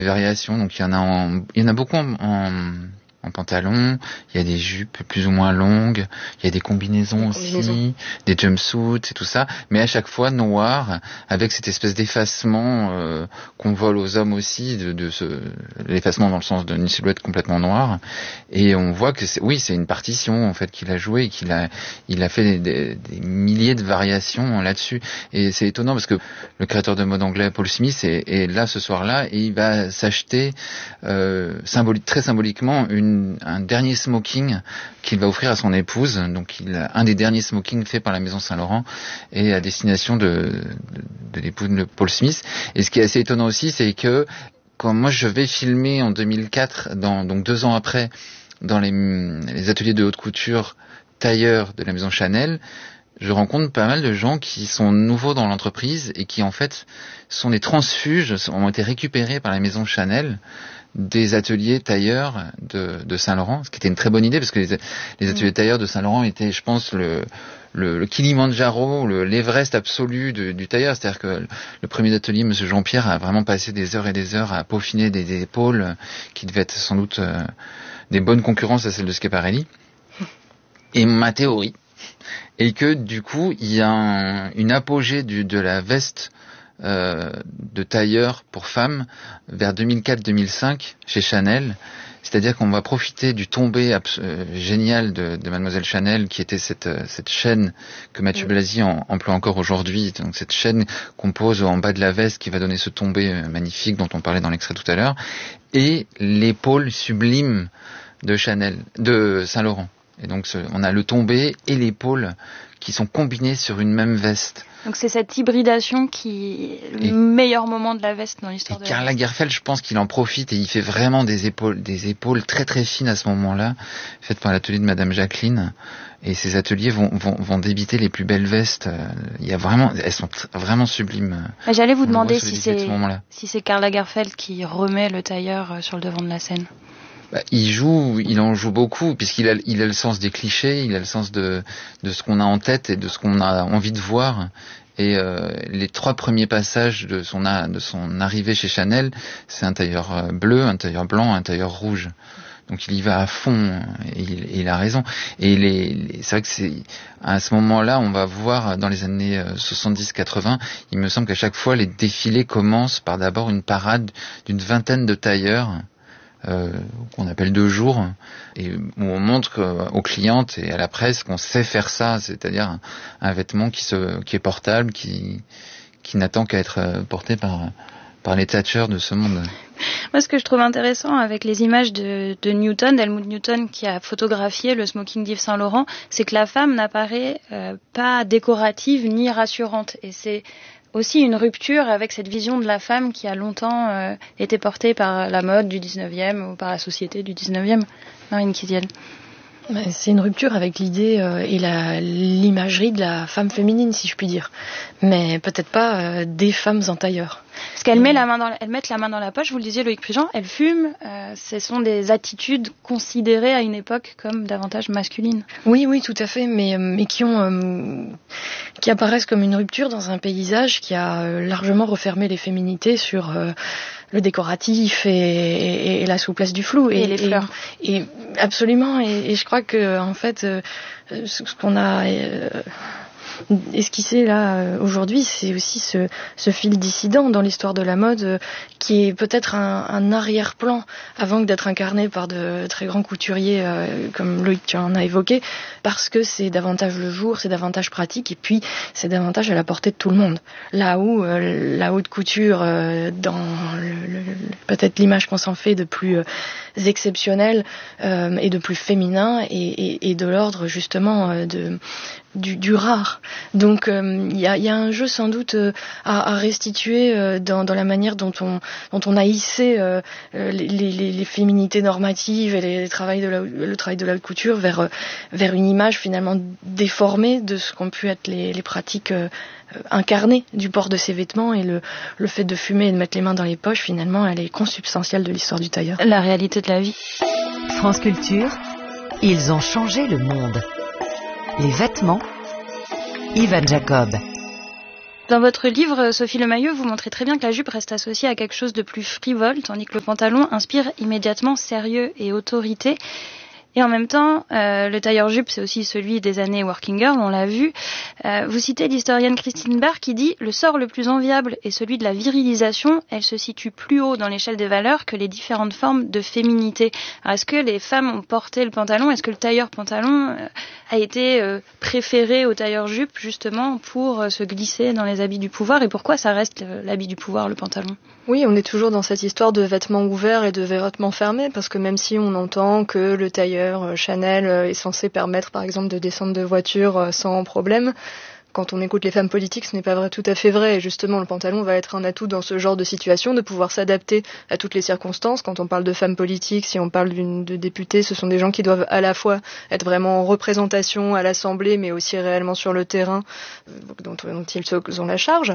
variations. Donc il y en a beaucoup en pantalon, il y a des jupes plus ou moins longues, il y a des combinaisons aussi, des jumpsuits et tout ça, mais à chaque fois noir, avec cette espèce d'effacement qu'on vole aux hommes aussi, l'effacement dans le sens d'une silhouette complètement noire, et on voit que c'est une partition en fait qu'il a joué, et il a fait des milliers de variations là-dessus, et c'est étonnant parce que le créateur de mode anglais Paul Smith est là ce soir-là, et il va s'acheter très symboliquement un dernier smoking qu'il va offrir à son épouse, donc un des derniers smokings faits par la maison Saint-Laurent et à destination de l'épouse de Paul Smith. Et ce qui est assez étonnant aussi, c'est que quand moi je vais filmer en 2004, donc 2 ans après, dans les ateliers de haute couture tailleurs de la maison Chanel, je rencontre pas mal de gens qui sont nouveaux dans l'entreprise et qui en fait sont des transfuges, ont été récupérés par la maison Chanel des ateliers tailleurs de Saint-Laurent, ce qui était une très bonne idée parce que les ateliers tailleurs de Saint-Laurent étaient, je pense, le Kilimandjaro, l'Everest absolu du tailleur. C'est-à-dire que le premier atelier, Monsieur Jean-Pierre, a vraiment passé des heures et des heures à peaufiner des épaules qui devaient être sans doute des bonnes concurrences à celles de Schiaparelli. Et ma théorie est que du coup, il y a une apogée de la veste de tailleur pour femmes vers 2004-2005 chez Chanel, c'est-à-dire qu'on va profiter du tombé génial de Mademoiselle Chanel, qui était cette chaîne que Mathieu Blasi emploie encore aujourd'hui, donc cette chaîne qu'on pose en bas de la veste qui va donner ce tombé magnifique dont on parlait dans l'extrait tout à l'heure, et l'épaule sublime de Saint-Laurent. Et donc on a le tombé et l'épaule qui sont combinés sur une même veste. Donc c'est cette hybridation qui est le meilleur moment de la veste dans l'histoire de la veste. Karl Lagerfeld, je pense qu'il en profite et il fait vraiment des épaules très très fines à ce moment-là, faites par l'atelier de Madame Jacqueline. Et ces ateliers vont débiter les plus belles vestes. Elles sont vraiment sublimes. J'allais vous demander si c'est Karl Lagerfeld qui remet le tailleur sur le devant de la scène. Il en joue beaucoup, puisqu'il a le sens des clichés, il a le sens de ce qu'on a en tête et de ce qu'on a envie de voir. Et les 3 premiers passages de son arrivée chez Chanel, c'est un tailleur bleu, un tailleur blanc, un tailleur rouge. Donc il y va à fond, et il a raison. Et c'est vrai que à ce moment-là, on va voir dans les années 70-80, il me semble qu'à chaque fois, les défilés commencent par d'abord une parade d'une 20aine de tailleurs, qu'on appelle 2 jours, et où on montre aux clientes et à la presse qu'on sait faire ça, c'est-à-dire un vêtement qui est portable, qui n'attend qu'à être porté par les Thatcher de ce monde. Moi, ce que je trouve intéressant avec les images de Newton, d'Helmut Newton, qui a photographié le smoking d'Yves Saint Laurent, c'est que la femme n'apparaît pas décorative ni rassurante. Et c'est aussi une rupture avec cette vision de la femme qui a longtemps été portée par la mode du 19e ou par la société du 19e. Marine Kiziel. C'est une rupture avec l'idée et l'imagerie de la femme féminine, si je puis dire. Mais peut-être pas des femmes en tailleur. Parce qu'elles mettent la main dans la poche, vous le disiez Loïc Prigent, elles fument, ce sont des attitudes considérées à une époque comme davantage masculines. Oui, tout à fait, mais qui apparaissent comme une rupture dans un paysage qui a largement refermé les féminités sur le décoratif et la souplesse du flou. Et les fleurs. Et absolument, et je crois que en fait, ce qu'on a esquissé là aujourd'hui, c'est aussi ce fil dissident dans l'histoire de la mode qui est peut-être un arrière-plan avant que d'être incarné par de très grands couturiers comme Loïc tu en as évoqué, parce que c'est davantage le jour, c'est davantage pratique et puis c'est davantage à la portée de tout le monde. Là où la haute couture dans peut-être l'image qu'on s'en fait de plus exceptionnel et de plus féminin et de l'ordre justement du rare. Donc il y a un jeu sans doute à restituer dans la manière dont on a hissé les féminités normatives et le travail de la haute couture vers une image finalement déformée de ce qu'ont pu être les pratiques incarnées du port de ces vêtements, et le fait de fumer et de mettre les mains dans les poches, finalement elle est consubstantielle de l'histoire du tailleur. La réalité de la vie. France Culture, ils ont changé le monde. Les vêtements, Ivan Jacob. Dans votre livre, Sophie Lemayeux, vous montrez très bien que la jupe reste associée à quelque chose de plus frivole, tandis que le pantalon inspire immédiatement sérieux et autorité. Et en même temps, le tailleur-jupe, c'est aussi celui des années working girl, on l'a vu. Vous citez l'historienne Christine Barr qui dit « Le sort le plus enviable est celui de la virilisation. Elle se situe plus haut dans l'échelle des valeurs que les différentes formes de féminité. » Alors, est-ce que les femmes ont porté le pantalon ? Est-ce que le tailleur-pantalon a été préféré au tailleur-jupe, justement, pour se glisser dans les habits du pouvoir ? Et pourquoi ça reste l'habit du pouvoir, le pantalon ? Oui, on est toujours dans cette histoire de vêtements ouverts et de vêtements fermés, parce que même si on entend que le tailleur Chanel est censé permettre, par exemple, de descendre de voiture sans problème, quand on écoute les femmes politiques, ce n'est pas tout à fait vrai. Et justement, le pantalon va être un atout dans ce genre de situation, de pouvoir s'adapter à toutes les circonstances. Quand on parle de femmes politiques, si on parle de députés, ce sont des gens qui doivent à la fois être vraiment en représentation à l'Assemblée, mais aussi réellement sur le terrain, dont ils ont la charge.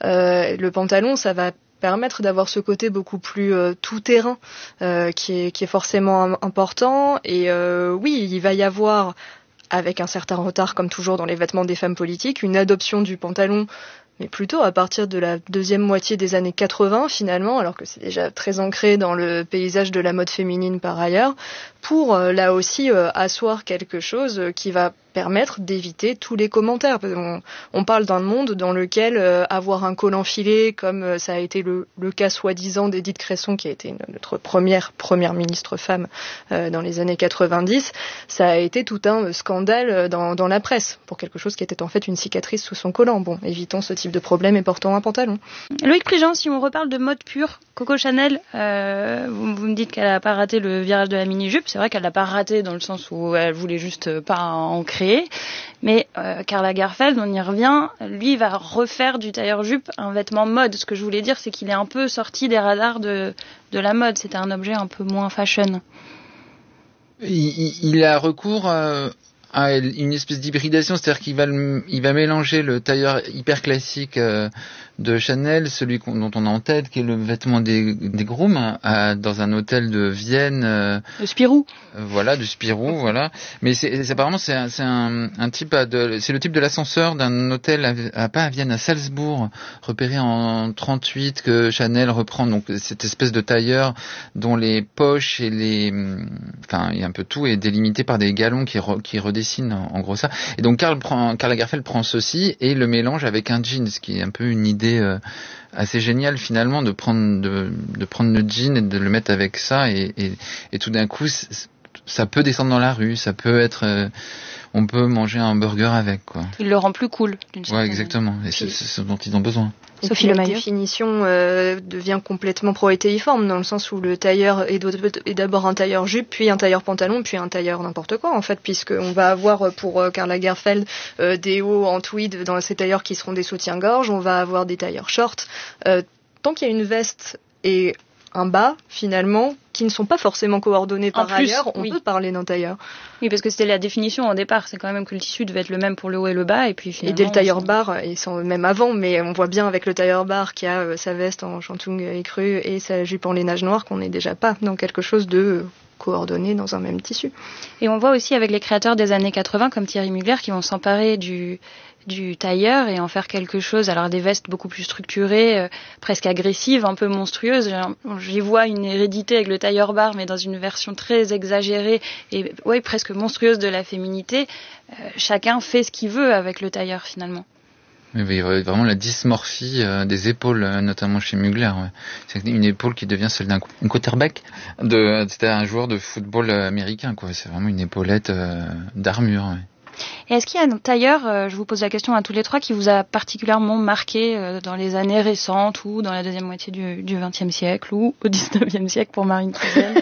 Le pantalon, ça va permettre d'avoir ce côté beaucoup plus tout-terrain qui est forcément important. Et oui, il va y avoir, avec un certain retard comme toujours dans les vêtements des femmes politiques, une adoption du pantalon, mais plutôt à partir de la deuxième moitié des années 80 finalement, alors que c'est déjà très ancré dans le paysage de la mode féminine par ailleurs, pour là aussi asseoir quelque chose qui va permettre d'éviter tous les commentaires. On parle d'un monde dans lequel avoir un col enfilé, comme ça a été le cas soi-disant d'Édith Cresson, qui a été notre première ministre femme dans les années 90, ça a été tout un scandale dans la presse, pour quelque chose qui était en fait une cicatrice sous son collant. Bon, évitons ce type de problème et portons un pantalon. Loïc Prigent, si on reparle de mode pure, Coco Chanel, vous me dites qu'elle n'a pas raté le virage de la mini-jupe. C'est vrai qu'elle l'a pas raté dans le sens où elle voulait juste pas en créer. Mais Karl Lagerfeld, on y revient, lui va refaire du tailleur-jupe un vêtement mode. Ce que je voulais dire, c'est qu'il est un peu sorti des radars de la mode. C'était un objet un peu moins fashion. Il a recours à une espèce d'hybridation, c'est-à-dire qu'il va mélanger le tailleur hyper classique de Chanel, celui dont on a en tête, qui est le vêtement des grooms, dans un hôtel de Vienne. De Spirou. Voilà, du Spirou, voilà. Mais apparemment c'est un type c'est le type de l'ascenseur d'un hôtel pas à Vienne, à Salzbourg, repéré en 38, que Chanel reprend. Donc cette espèce de tailleur dont les poches et il y a un peu tout est délimité par des galons qui redessinent en gros ça. Et donc Karl Lagerfeld prend ceci et le mélange avec un jean, ce qui est un peu une idée assez géniale finalement, de prendre le jean et de le mettre avec ça et tout d'un coup ça peut descendre dans la rue, ça peut être on peut manger un burger avec, quoi. Il le rend plus cool d'une certaine manière. Ouais, exactement, et c'est ce dont ils ont besoin. Sophie Lemayeux. La définition devient complètement proétéiforme, dans le sens où le tailleur est d'abord un tailleur jupe, puis un tailleur pantalon, puis un tailleur n'importe quoi en fait, puisqu'on va avoir pour Karl Lagerfeld des hauts en tweed dans ces tailleurs qui seront des soutiens-gorge, on va avoir des tailleurs shorts. Tant qu'il y a une veste et un bas, finalement, qui ne sont pas forcément coordonnés par ailleurs, on peut parler d'un tailleur. Oui, parce que c'était la définition au départ, c'est quand même que le tissu devait être le même pour le haut et le bas, et puis finalement... Et dès le tailleur bar, et même avant, mais on voit bien avec le tailleur bar qui a sa veste en shantung écru et sa jupe en lainage noir qu'on n'est déjà pas dans quelque chose de coordonné dans un même tissu. Et on voit aussi avec les créateurs des années 80, comme Thierry Mugler, qui vont s'emparer du tailleur et en faire quelque chose, alors des vestes beaucoup plus structurées, presque agressives, un peu monstrueuses. J'y vois une hérédité avec le tailleur bar, mais dans une version très exagérée et presque monstrueuse de la féminité. Chacun fait ce qu'il veut avec le tailleur finalement. Il y a vraiment la dysmorphie des épaules, notamment chez Mugler. Ouais. C'est une épaule qui devient celle d'un quarterback, c'était un joueur de football américain, quoi. C'est vraiment une épaulette d'armure. Ouais. Et est-ce qu'il y a un tailleur, je vous pose la question à tous les trois, qui vous a particulièrement marqué dans les années récentes ou dans la deuxième moitié du XXe siècle ou au XIXe siècle pour Marine Cluzel?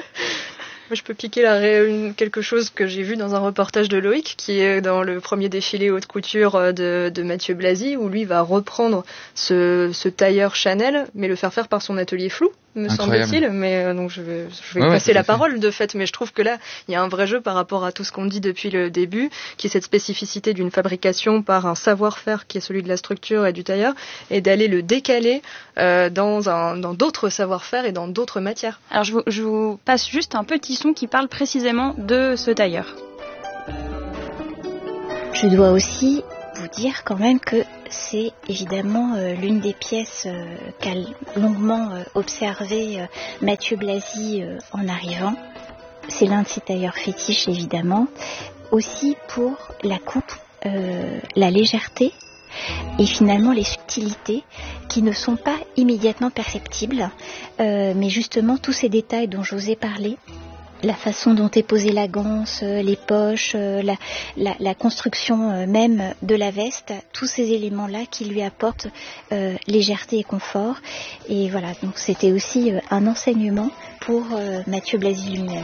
Moi, je peux piquer quelque chose que j'ai vu dans un reportage de Loïc, qui est dans le premier défilé haute couture de Mathieu Blasi, où lui va reprendre ce tailleur Chanel, mais le faire par son atelier flou, me semble-t-il. Mais donc je vais passer la parole de fait, mais je trouve que là, il y a un vrai jeu par rapport à tout ce qu'on dit depuis le début, qui est cette spécificité d'une fabrication par un savoir-faire qui est celui de la structure et du tailleur, et d'aller le décaler dans d'autres savoir-faire et dans d'autres matières. Alors je vous passe juste un petit son qui parle précisément de ce tailleur. Je dois aussi vous dire quand même que c'est évidemment l'une des pièces qu'a longuement observé Mathieu Blazy en arrivant. C'est l'un de ses tailleurs fétiches, évidemment. Aussi pour la coupe, la légèreté et finalement les subtilités qui ne sont pas immédiatement perceptibles, mais justement tous ces détails dont j'osais parler, la façon dont est posée la ganse, les poches, la construction même de la veste, tous ces éléments-là qui lui apportent légèreté et confort. Et voilà, donc c'était aussi un enseignement pour Mathieu Blazy lui-même.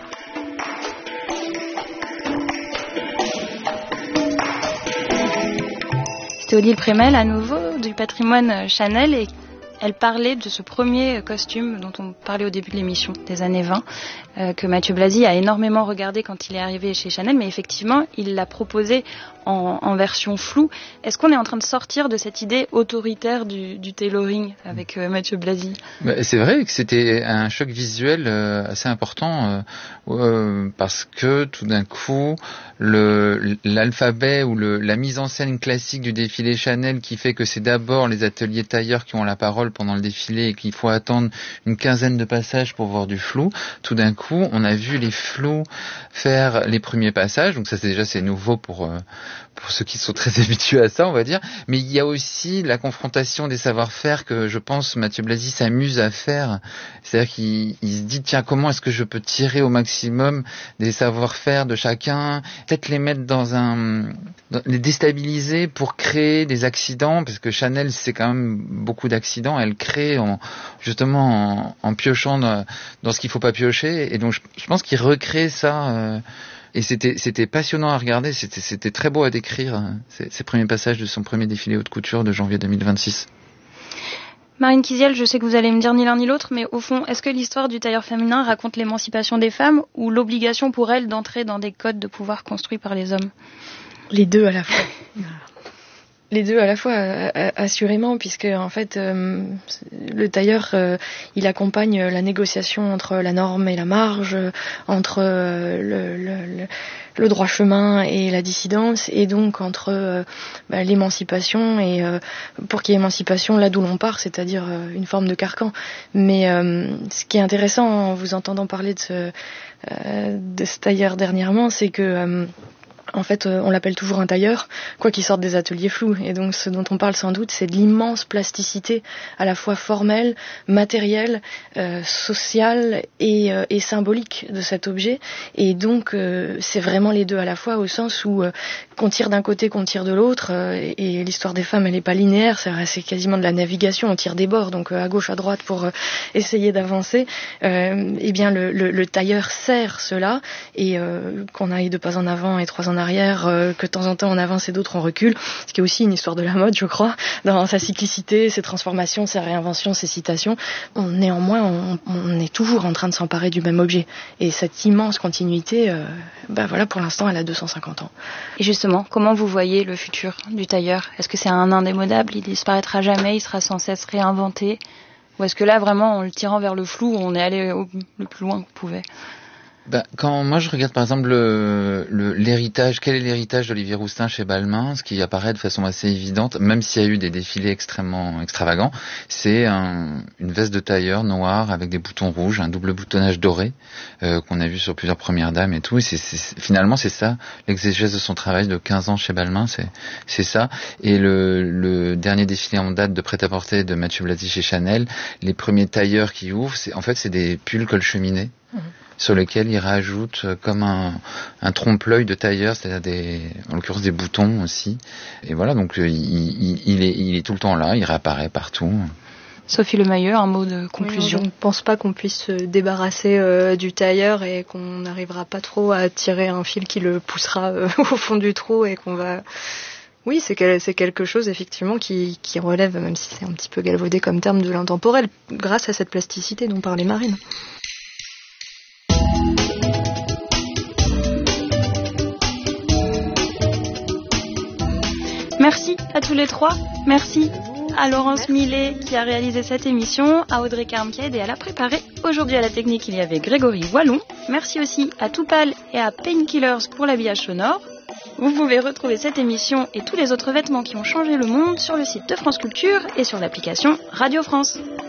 C'était Odile Prémel à nouveau du patrimoine Chanel et elle parlait de ce premier costume dont on parlait au début de l'émission des années 20 que Mathieu Blazy a énormément regardé quand il est arrivé chez Chanel, mais effectivement il l'a proposé en version floue. Est-ce qu'on est en train de sortir de cette idée autoritaire du tailoring avec Mathieu Blazy ? C'est vrai que c'était un choc visuel assez important parce que tout d'un coup l'alphabet ou la mise en scène classique du défilé Chanel qui fait que c'est d'abord les ateliers tailleurs qui ont la parole pendant le défilé et qu'il faut attendre une quinzaine de passages pour voir du flou. Tout d'un coup, on a vu les flous faire les premiers passages, donc ça c'est nouveau pour ceux qui sont très habitués à ça, on va dire. Mais il y a aussi la confrontation des savoir-faire que je pense Mathieu Blazy s'amuse à faire. C'est-à-dire qu'il se dit tiens, comment est-ce que je peux tirer au maximum des savoir-faire de chacun, peut-être les mettre les déstabiliser pour créer des accidents, parce que Chanel c'est quand même beaucoup d'accidents. Elle crée justement en piochant dans ce qu'il faut pas piocher, et donc je pense qu'il recrée ça. Et c'était passionnant à regarder, c'était très beau à décrire ces premiers passages de son premier défilé haute couture de janvier 2026. Marine Kiziel, je sais que vous allez me dire ni l'un ni l'autre, mais au fond, est-ce que l'histoire du tailleur féminin raconte l'émancipation des femmes ou l'obligation pour elles d'entrer dans des codes de pouvoir construits par les hommes ? Les deux à la fois. Les deux à la fois, assurément, puisque en fait, le tailleur, il accompagne la négociation entre la norme et la marge, entre le droit chemin et la dissidence, et donc entre l'émancipation et pour qu'il y ait émancipation là d'où l'on part, c'est-à-dire une forme de carcan. Mais ce qui est intéressant en vous entendant parler de ce tailleur dernièrement, c'est que en fait, on l'appelle toujours un tailleur, quoi qu'il sorte des ateliers flous. Et donc, ce dont on parle sans doute, c'est de l'immense plasticité, à la fois formelle, matérielle, sociale et symbolique de cet objet. Et donc, c'est vraiment les deux à la fois, au sens où qu'on tire d'un côté, qu'on tire de l'autre. Et l'histoire des femmes, elle n'est pas linéaire, c'est quasiment de la navigation, on tire des bords, donc à gauche, à droite, pour essayer d'avancer. Eh bien, le tailleur sert cela, et qu'on aille de pas en avant et trois en arrière, que de temps en temps on avance et d'autres on recule, ce qui est aussi une histoire de la mode, je crois, dans sa cyclicité, ses transformations, ses réinventions, ses citations. Néanmoins, on est toujours en train de s'emparer du même objet. Et cette immense continuité, voilà, pour l'instant, elle a 250 ans. Et justement, comment vous voyez le futur du tailleur ? Est-ce que c'est un indémodable, il disparaîtra jamais, il sera sans cesse réinventé ? Ou est-ce que là, vraiment, en le tirant vers le flou, on est allé le plus loin qu'on pouvait ? Quand moi je regarde par exemple l'héritage, quel est l'héritage d'Olivier Rousteing chez Balmain, ce qui apparaît de façon assez évidente, même s'il y a eu des défilés extrêmement extravagants, c'est une veste de tailleur noire avec des boutons rouges, un double boutonnage doré qu'on a vu sur plusieurs premières dames et tout. Et finalement c'est ça l'exégèse de son travail de 15 ans chez Balmain, c'est ça. Et le dernier défilé en date de prêt-à-porter de Mathieu Blazy chez Chanel, les premiers tailleurs qui ouvrent, c'est des pulls col cheminée. Sur lesquels il rajoute comme un trompe-l'œil de tailleur, c'est-à-dire en l'occurrence des boutons aussi. Et voilà, donc il est tout le temps là, il réapparaît partout. Sophie Lemayeux, un mot de conclusion. Je ne pense pas qu'on puisse se débarrasser du tailleur et qu'on n'arrivera pas trop à tirer un fil qui le poussera au fond du trou et qu'on va... Oui, c'est quelque chose effectivement qui relève, même si c'est un petit peu galvaudé comme terme, de l'intemporel, grâce à cette plasticité dont parlait Marine. Merci à tous les trois. Merci à Laurence Millet qui a réalisé cette émission, à Audrey Carmquied et à la préparer. Aujourd'hui à la technique, il y avait Grégory Wallon. Merci aussi à Toupal et à Painkillers pour l'habillage sonore. Vous pouvez retrouver cette émission et tous les autres vêtements qui ont changé le monde sur le site de France Culture et sur l'application Radio France.